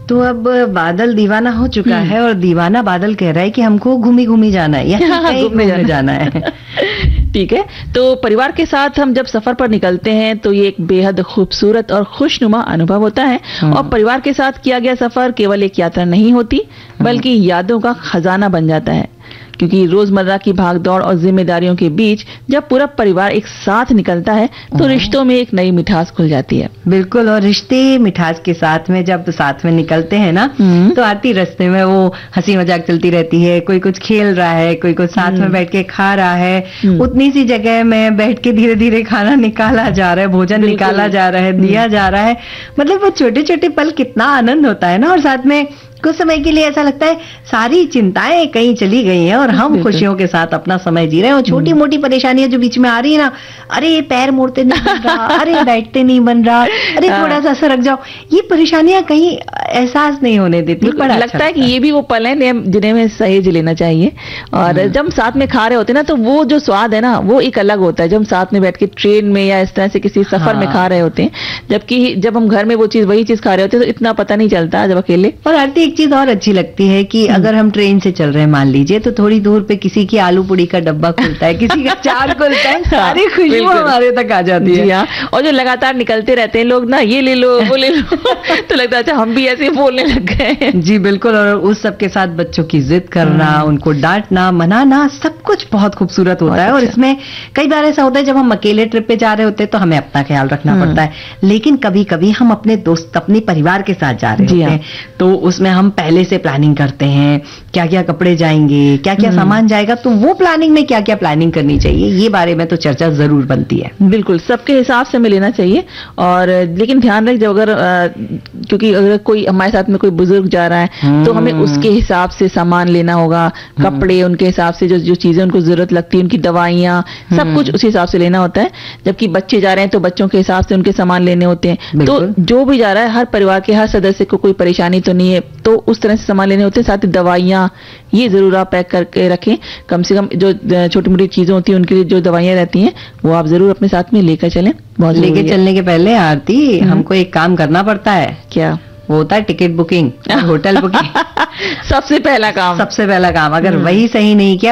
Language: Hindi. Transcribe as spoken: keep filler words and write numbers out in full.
तो अब बादल दीवाना हो चुका है और दीवाना बादल कह रहा है कि हमको घूमी घूमी जाना है या कहीं घूमने जाना, जाना है। ठीक है, तो परिवार के साथ हम जब सफर पर निकलते हैं तो ये एक बेहद खूबसूरत और खुशनुमा अनुभव होता है। और परिवार के साथ किया गया सफर केवल एक यात्रा नहीं होती, बल्कि यादों का खजाना बन जाता है। क्योंकि रोजमर्रा की भागदौड़ और जिम्मेदारियों के बीच जब पूरा परिवार एक साथ निकलता है तो रिश्तों में एक नई मिठास खुल जाती है। बिल्कुल, और रिश्ते मिठास के साथ में जब साथ में निकलते हैं ना, तो आती रास्ते में वो हंसी मजाक चलती रहती है, कोई कुछ खेल रहा है, कोई कुछ साथ में बैठ के खा रहा है, उतनी सी जगह में बैठ के धीरे धीरे खाना निकाला जा रहा है, भोजन निकाला जा रहा है, दिया जा रहा है। मतलब वो छोटे छोटे पल कितना आनंद होता है ना। और साथ में कुछ समय के लिए ऐसा लगता है सारी चिंताएं कहीं चली गई हैं और हम खुशियों के साथ अपना समय जी रहे हैं। और छोटी मोटी परेशानियां जो बीच में आ रही है ना, अरे ये पैर मोड़ते नहीं बन रहा, अरे बैठते नहीं बन रहा, अरे थोड़ा सा सरक जाओ, ये परेशानियां कहीं एहसास नहीं होने देती। बड़ा लगता है कि ये भी वो पल है जिन्हें हमें सहेज लेना चाहिए। और जब साथ में खा रहे होते हैं ना, तो वो जो स्वाद है ना वो एक अलग होता है। जब हम साथ में बैठ के ट्रेन में या इस तरह से किसी सफर में खा रहे होते हैं, जबकि जब हम घर में वो चीज वही चीज खा रहे होते हैं तो इतना पता नहीं चलता जब अकेले। और आरती, एक चीज और अच्छी लगती है कि अगर हम ट्रेन से चल रहे हैं मान लीजिए, तो थोड़ी दूर पे किसी की आलू पूड़ी का डब्बा खुलता है, किसी का चार खुलता है, सारी खुशबू हमारे तक आ जाती है। हाँ, और जो लगातार निकलते रहते हैं लोग ना, ये ले लो वो ले लो तो लगता है अच्छा हम भी ऐसे बोलने लग गए। जी बिल्कुल, और उस सब के साथ बच्चों की जिद करना, उनको डांटना, मनाना, सब कुछ बहुत खूबसूरत होता है। और इसमें कई बार ऐसा होता है जब हम अकेले ट्रिप पे जा रहे होते हैं तो हमें अपना ख्याल रखना पड़ता है, लेकिन कभी कभी हम अपने दोस्त, अपने परिवार के साथ जा रहे होते हैं, तो उसमें हम पहले से प्लानिंग करते हैं, क्या क्या कपड़े जाएंगे, क्या क्या सामान जाएगा, तो वो प्लानिंग में क्या क्या प्लानिंग करनी चाहिए, ये बारे में तो चर्चा जरूर बनती है। बिल्कुल, सबके हिसाब से हमें लेना चाहिए। और लेकिन ध्यान रख, जब अगर क्योंकि अगर कोई हमारे साथ में कोई बुजुर्ग जा रहा है तो हमें उसके हिसाब से सामान लेना होगा, कपड़े उनके हिसाब से, जो जो चीजें उनको जरूरत लगती है, उनकी दवाइयाँ, सब कुछ उसी हिसाब से लेना होता है। जबकि बच्चे जा रहे हैं तो बच्चों के हिसाब से उनके सामान लेने होते हैं। तो जो भी जा रहा है, हर परिवार के हर सदस्य को कोई परेशानी तो नहीं है, तो उस तरह से सामान लेने होते हैं। साथ ही दवाइयाँ, ये जरूर आप पैक करके रखें, कम से कम जो छोटी मोटी चीजें होती हैं उनके लिए जो दवाइयाँ रहती हैं वो आप जरूर अपने साथ में लेकर चलें। बहुत लेके चलने के पहले आरती, हमको एक काम करना पड़ता है। क्या? वो होता है टिकट बुकिंग, होटल बुकिंग। सबसे पहला काम सबसे पहला काम, अगर वही सही नहीं किया